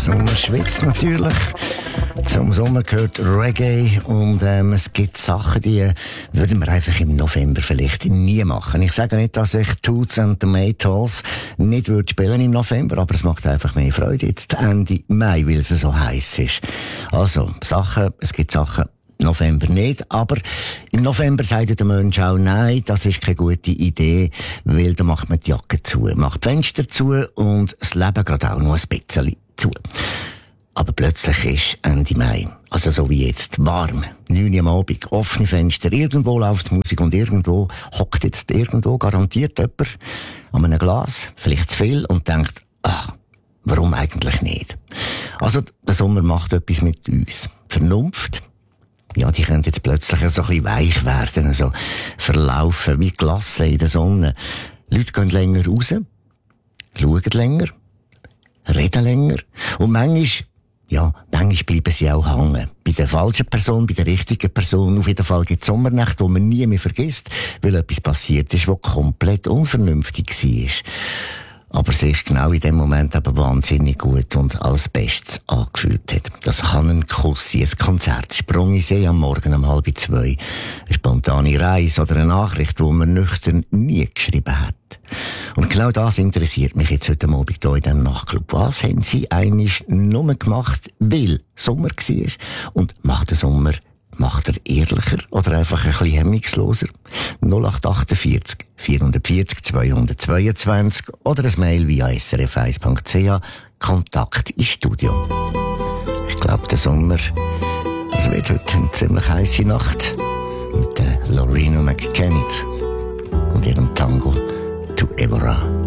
Sommer schwitzt natürlich. Zum Sommer gehört Reggae und es gibt Sachen, die würden wir einfach im November vielleicht nie machen. Ich sage nicht, dass ich Toots and the Maytals nicht würde spielen im November, aber es macht einfach mehr Freude jetzt Ende Mai, weil es so heiß ist. Also, es gibt Sachen, November nicht, aber im November sagt der Mensch auch, nein, das ist keine gute Idee, weil da macht man die Jacke zu, macht die Fenster zu und das Leben gerade auch noch ein bisschen zu. Aber plötzlich ist Ende Mai, also so wie jetzt, warm, 9 Uhr am Abend, offene Fenster, irgendwo läuft Musik und irgendwo hockt jetzt garantiert jemand an einem Glas, vielleicht zu viel, und denkt, warum eigentlich nicht? Also der Sommer macht etwas mit uns. Vernunft, ja, die können jetzt plötzlich so ein bisschen weich werden, so verlaufen wie Glasse in der Sonne. Leute gehen länger raus, schauen länger, reden länger und manchmal bleiben sie auch hängen. Bei der falschen Person, bei der richtigen Person. Auf jeden Fall gibt es Sommernächte, die man nie mehr vergisst, weil etwas passiert ist, was komplett unvernünftig war. Aber sich genau in dem Moment aber wahnsinnig gut und als Bestes angefühlt hat. Das kann ein Kuss sein, ein Konzert, Sprung in See am Morgen um 1:30, eine spontane Reise oder eine Nachricht, die man nüchtern nie geschrieben hat. Und genau das interessiert mich jetzt heute Abend hier in diesem Nachtclub. Was haben Sie eigentlich nur gemacht, weil Sommer war? Und macht der Sommer, macht er ehrlicher oder einfach ein bisschen hemmungsloser? 0848 440 222 oder ein Mail via srf1.ch, Kontakt ins Studio. Ich glaube, der Sommer, es wird heute eine ziemlich heisse Nacht mit der Lorena McKennitt und ihrem Tango To Evora.